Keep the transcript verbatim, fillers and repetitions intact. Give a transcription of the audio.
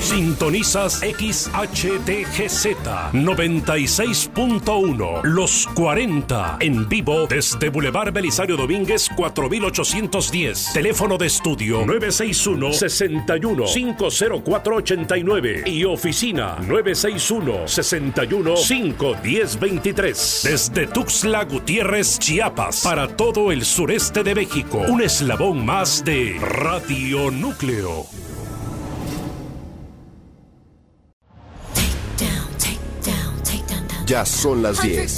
Sintonizas X H D G Z noventa y seis punto uno, Los cuarenta, en vivo desde Boulevard Belisario Domínguez cuatro mil ochocientos diez. Teléfono de estudio nueve seis uno, seis uno, cinco cero cuatro, ocho nueve y oficina nueve seis uno, seis uno, cinco uno cero, dos tres. Desde Tuxtla Gutiérrez, Chiapas, para todo el sureste de México, un eslabón más de Radio Núcleo. Ya son las diez.